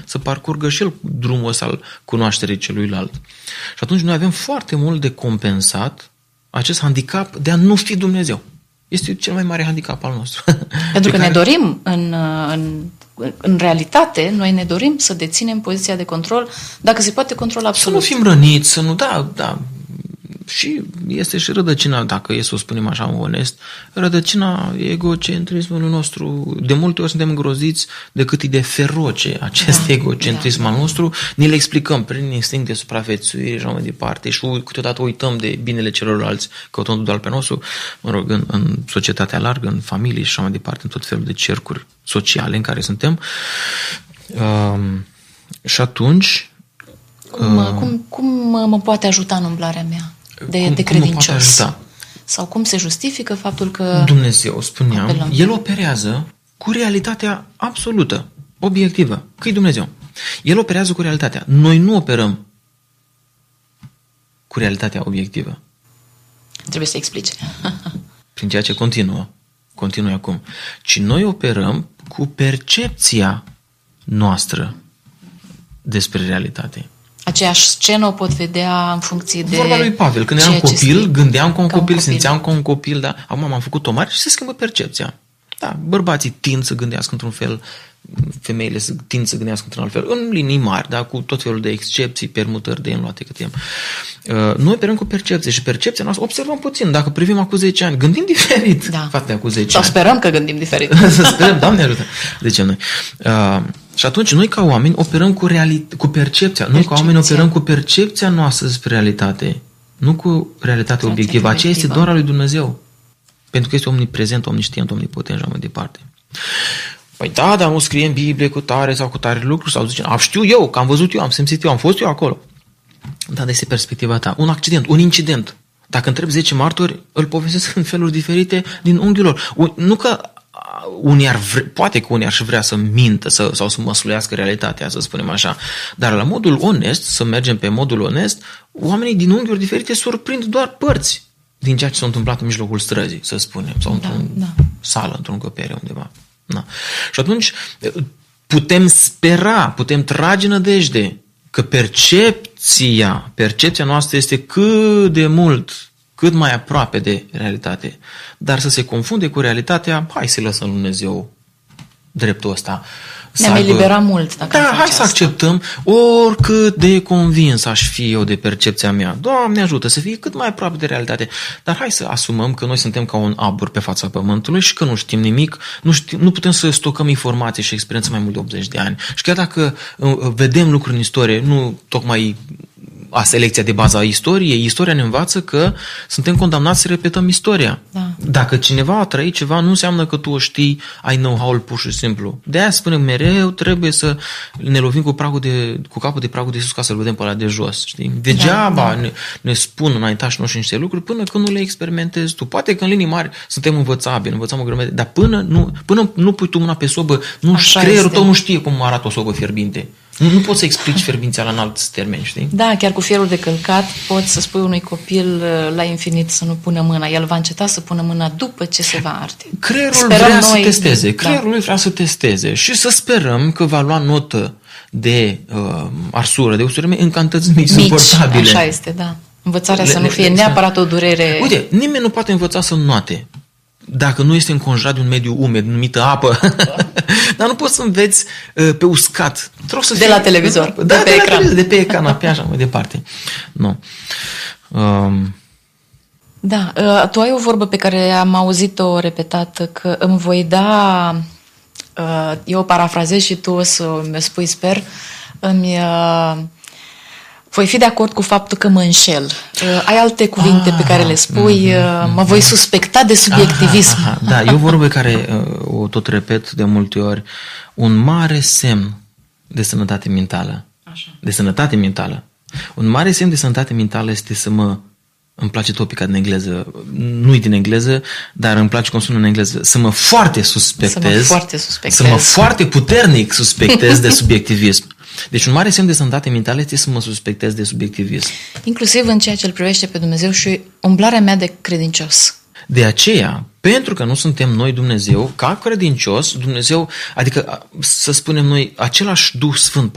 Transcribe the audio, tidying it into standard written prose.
să parcurgă și el drumul ăsta al cunoașterii celuilalt. Și atunci noi avem foarte mult de compensat acest handicap de a nu fi Dumnezeu. Este cel mai mare handicap al nostru. Pentru că ne dorim, în realitate, noi ne dorim să deținem poziția de control, dacă se poate, control absolut. Să nu fim răniți, să nu, da. Și este și rădăcina, dacă e să o spunem așa onest, rădăcina egocentrismului nostru. De multe ori suntem îngroziți de cât e de feroce acest egocentrism al nostru. Ne le explicăm prin instinct de supraviețuire și așa mai departe și câteodată uităm de binele celorlalți, căutând doar pe nostru, mă rog, în societatea largă, în familie și așa mai departe, în tot felul de cercuri sociale în care suntem. Și atunci... Cum mă poate ajuta în umblarea mea de credincios? Sau cum se justifică faptul că... Dumnezeu, spuneam, El operează cu realitatea absolută, obiectivă, că e Dumnezeu. El operează cu realitatea. Noi nu operăm cu realitatea obiectivă. Trebuie să explici. Prin ceea ce continui acum. Ci noi operăm cu percepția noastră despre realitate. Aceeași scenă o pot vedea în funcție de... Vorba lui Pavel, când eram copil, gândeam ca un copil, simțeam ca un copil, dar acum m-am făcut o mare și se schimbă percepția. Da, bărbații tind să gândească într-un fel, femeile tind să gândească într-un alt fel, în linii mari, da, cu tot felul de excepții, permutări de înluate cât timp. Noi operăm cu percepție și percepția noastră, observăm puțin, dacă privim acum 10 ani, gândim diferit față de acum 10 ani. Sau sperăm că gândim diferit. Să sperăm, Doamne ajută, zicem noi. Și atunci noi ca oameni operăm cu percepția. Noi ca oameni operăm cu percepția noastră despre realitate, nu cu realitatea obiectivă. Aceea este doar a lui Dumnezeu. Pentru că este omniprezent, omniștient, omnipotent și mai departe. Păi da, dar nu scrie în Biblie cu tare sau cu tare lucruri sau zicem, știu eu, că am văzut eu, am simțit eu, am fost eu acolo. Da, dar este perspectiva ta. Un accident, un incident. Dacă întreb 10 martori, îl povestesc în feluri diferite din unghiul lor. Nu că poate că unii ar vrea să mintă sau să măsluiască realitatea, să spunem așa, dar la modul onest, să mergem pe modul onest, oamenii din unghiuri diferite surprind doar părți din ceea ce s-a întâmplat în mijlocul străzii, să spunem, sau într-o sală, într-o încăpere undeva. Da. Și atunci putem spera, putem trage nădejde că percepția noastră este cât mai aproape de realitate. Dar să se confunde cu realitatea, hai să lăsăm Dumnezeu dreptul ăsta. Ne-am eliberat mult. Hai să acceptăm oricât de convins aș fi eu de percepția mea. Doamne ajută să fie cât mai aproape de realitate. Dar hai să asumăm că noi suntem ca un abur pe fața pământului și că nu știm nimic, nu putem să stocăm informații și experiență mai mult de 80 de ani. Și chiar dacă vedem lucruri în istorie, nu tocmai selecția de bază a istoriei, istoria ne învață că suntem condamnați să repetăm istoria. Da. Dacă cineva a trăit ceva, nu înseamnă că tu o știi, ai know-how-ul pur și simplu. De aia spunem mereu, trebuie să ne lovim cu capul de pragul de sus ca să-l vedem pe ăla de jos. Știi? Degeaba ne spun înaintașii noștri niște lucruri până când nu le experimentezi tu. Poate că în linii mari suntem învățabili, învățăm o grămadă, dar până nu pui tu mâna pe sobă, creierul tău nu știe cum arată o sobă fierbinte. Nu poți să explici fierbințeala în alți termeni, știi? Da, chiar cu fierul de călcat poți să spui unui copil la infinit să nu pună mâna. El va înceta să pună mâna după ce se va arde. Creierul vrea să testeze. Creierul lui vrea să testeze și să sperăm că va lua notă de arsură, de usurime în cantități mici, suportabile. Așa este, da. Învățarea să nu fie neapărat o durere... Uite, nimeni nu poate învăța să noate dacă nu este înconjurat de un mediu umed, numită apă. Dar nu poți să înveți pe uscat. De la televizor, de pe ecran. De pe canapea, așa mai departe. Nu. Da, tu ai o vorbă pe care am auzit-o repetată, că îmi voi da, eu o parafrazez și tu o să mi-o spui, sper, voi fi de acord cu faptul că mă înșel. Ai alte cuvinte pe care le spui, mă voi suspecta de subiectivism. Da, e o vorbă care o tot repet de multe ori. Un mare semn de sănătate mentală. De sănătate mentală. Un mare semn de sănătate mentală este îmi place topica din engleză, nu-i din engleză, dar îmi place cum sună în engleză, să mă foarte suspectez, să mă foarte puternic suspectez de subiectivism. Deci un mare semn de sănătate mentală este să mă suspectez de subiectivism. Inclusiv în ceea ce îl privește pe Dumnezeu și umblarea mea de credincios. De aceea, pentru că nu suntem noi Dumnezeu, ca credincios, Dumnezeu, adică să spunem noi, același Duh Sfânt,